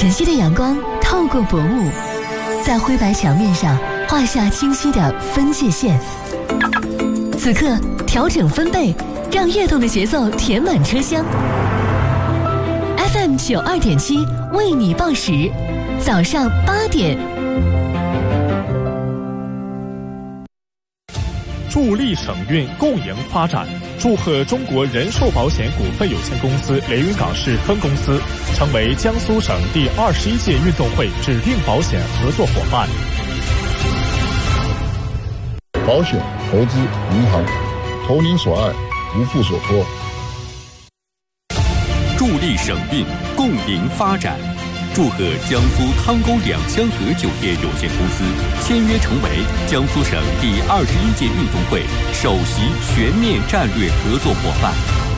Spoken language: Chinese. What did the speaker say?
晨曦的阳光透过薄雾，在灰白墙面上画下清晰的分界线。此刻调整分贝，让跃动的节奏填满车厢。FM 92.7为你报时，早上8点。 助力省运共赢发展，祝贺中国人寿保险股份有限公司连云港市分公司成为江苏省第21届运动会指定保险合作伙伴。 保险、投资、银行，投您所爱，无负所托。 助力省运，共赢发展。祝贺江苏汤沟两江河酒业有限公司签约成为江苏省第21届运动会首席全面战略合作伙伴。